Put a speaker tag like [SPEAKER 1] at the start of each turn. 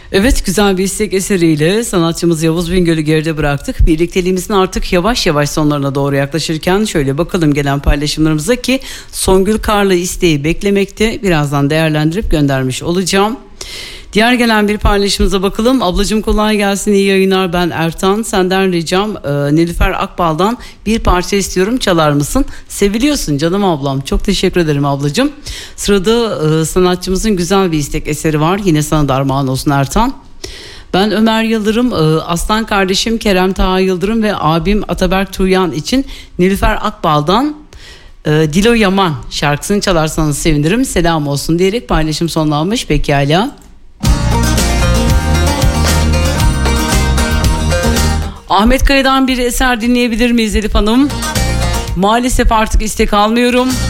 [SPEAKER 1] Evet, güzel bir istek eseriyle sanatçımız Yavuz Bingöl'ü geride bıraktık. Birlikteliğimizin artık yavaş yavaş sonlarına doğru yaklaşırken şöyle bakalım gelen paylaşımlarımıza ki Songül Karlı isteği beklemekte. Birazdan değerlendirip göndermiş olacağım. Diğer gelen bir paylaşımımıza bakalım. Ablacığım kolay gelsin, iyi yayınlar, ben Ertan. Senden ricam Nilüfer Akbal'dan bir parça istiyorum, çalar mısın? Seviliyorsun canım ablam. Çok teşekkür ederim ablacığım. Sırada sanatçımızın güzel bir istek eseri var. Yine sana da armağan olsun Ertan. Ben Ömer Yıldırım, aslan kardeşim Kerem Taha Yıldırım ve abim Ataberk Tuğyan için Nilüfer Akbal'dan Dilo Yaman şarkısını çalarsanız sevinirim. Selam olsun diyerek paylaşım sonlanmış. Pekala. Ahmet Kaya'dan bir eser dinleyebilir miyiz Elif Hanım? Maalesef artık istek almıyorum.